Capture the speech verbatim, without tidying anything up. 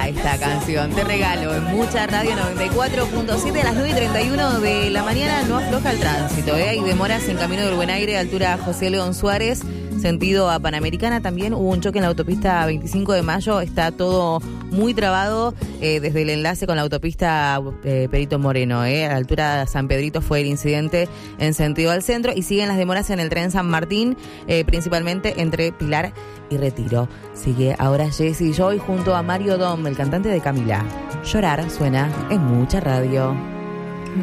esta canción. Te regalo en Mucha Radio noventa y cuatro punto siete a las nueve y treinta y uno de la mañana. No afloja el tránsito, ¿eh? Hay demoras en camino del Buen Aire, altura José León Suárez, sentido a Panamericana. También hubo un choque en la autopista veinticinco de mayo. Está todo muy trabado eh, desde el enlace con la autopista eh, Perito Moreno. Eh. A la altura de San Pedrito fue el incidente en sentido al centro. Y siguen las demoras en el tren San Martín, eh, principalmente entre Pilar y Retiro. Sigue ahora Jessy Joy junto a Mario Dom, el cantante de Camila. Llorar suena en Mucha Radio.